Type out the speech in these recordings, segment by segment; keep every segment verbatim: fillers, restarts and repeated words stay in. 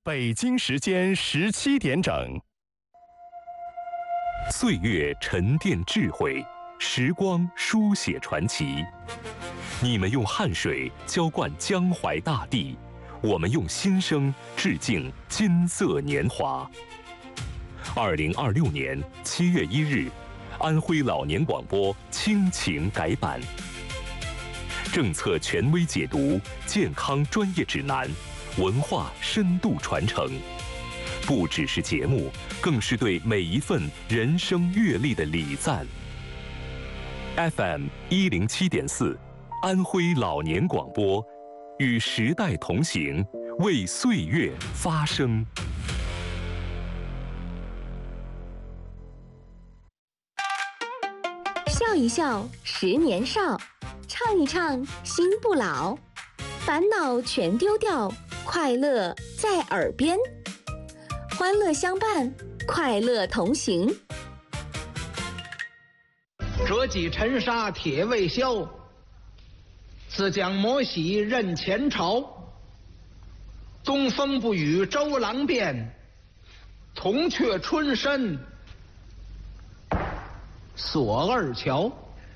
北京时间十七点整。 岁月沉淀智慧，时光书写传奇。你们用汗水浇灌江淮大地，我们用心声致敬金色年华。二零二六年七月一日，安徽老年广播亲情改版，政策权威解读，健康专业指南，文化深度传承，不只是节目，更是对每一份人生阅历的礼赞。F M 一零七点四，安徽老年广播，与时代同行，为岁月发声。 笑一笑，十年少；唱一唱，心不老。烦恼全丢掉，快乐在耳边。欢乐相伴，快乐同行。 折戟沉沙铁未销，自将磨洗认前朝。东风不与周郎便，铜雀春深锁二乔。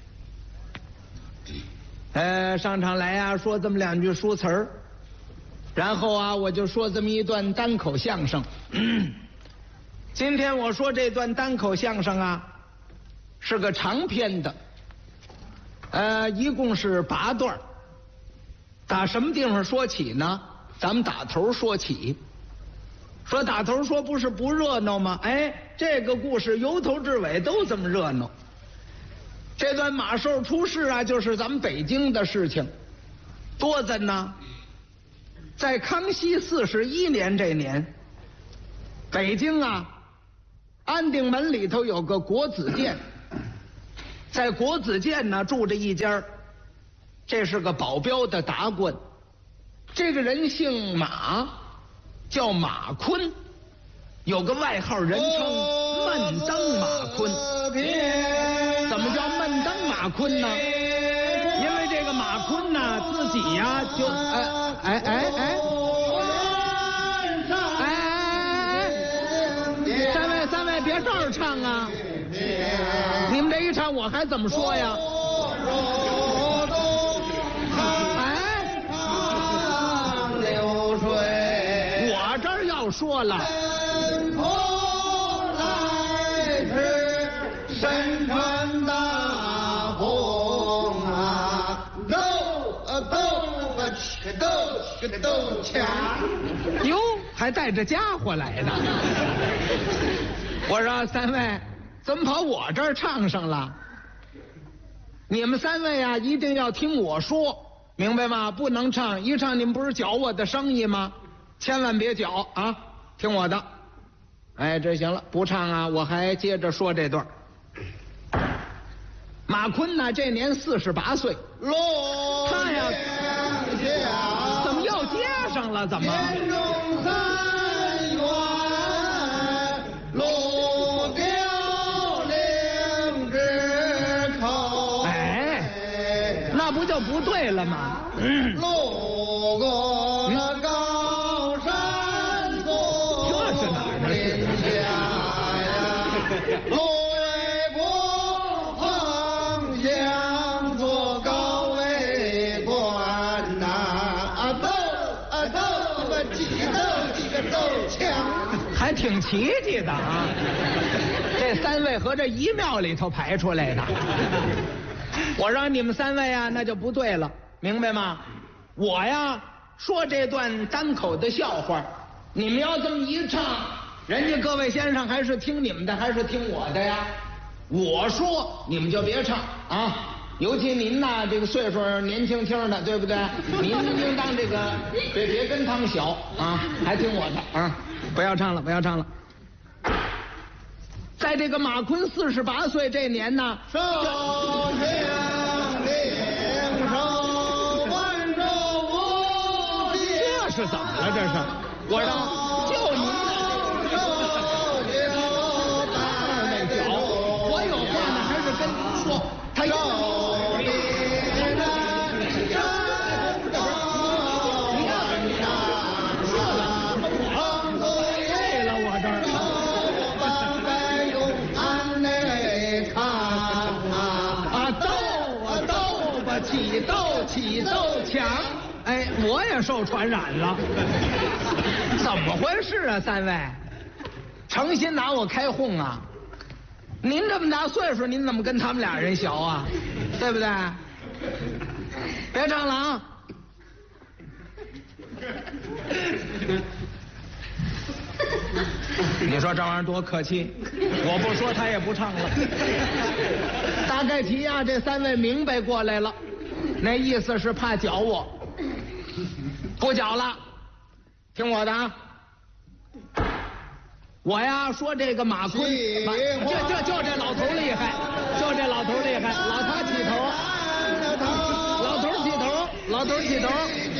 呃，上场来啊，说这么两句书词儿，然后啊，我就说这么一段单口相声。今天我说这段单口相声啊，是个长篇的，呃，一共是八段。打什么地方说起呢？咱们打头说起。说打头说不是不热闹吗？哎，这个故事由头至尾都这么热闹。这段马寿出世啊，就是咱们北京的事情，多咱呢。在康熙四十一年这年，北京啊，安定门里头有个国子监，在国子监呢住着一家，这是个保镖的达官，这个人姓马，叫马坤，有个外号人称闷灯马坤。怎么叫闷灯马坤呢？因为这个马坤呢自己呀就哎哎哎哎哎哎，三位三位别这儿唱啊！你们这一唱我还怎么说呀？哎，流水，我这儿要说了。身穿大红啊，斗啊斗啊去斗去斗强，哟，还带着家伙来的。我说三位，怎么跑我这儿唱上了？你们三位啊，一定要听我说，明白吗？不能唱，一唱你们不是搅我的生意吗？千万别搅啊，听我的。哎，这行了，不唱啊，我还接着说这段。马坤呢，这年四十八岁。他呀，怎么又接上了？怎么？哎，那不就不对了吗？路过那高山峰，这是哪儿呢？还挺奇迹的啊！这三位和这一庙里头排出来的。我让你们三位啊，那就不对了，明白吗？我呀说这段单口的笑话，你们要这么一唱，人家各位先生还是听你们的还是听我的呀？我说你们就别唱啊！尤其您呐，这个岁数年轻轻的，对不对？您应当这个别别跟他们小啊，还听我的啊！不要唱了，不要唱了。在这个马坤四十八岁这年呢，寿庆领寿万寿无尽，这是怎么了？这是我让就您那脚，我有话呢，还是跟您说。他要抢，哎，我也受传染了。怎么回事啊，三位？诚心拿我开哄啊？您这么大岁数，您怎么跟他们俩人学啊？对不对？别唱了啊！你说这玩意儿多客气，我不说他也不唱了。大概题啊，这三位明白过来了，那意思是怕搅我，不搅了，听我的啊。我呀说这个马坤，马就就就这老头厉害，就这老头厉害，老他起头，老头起头，老头起头。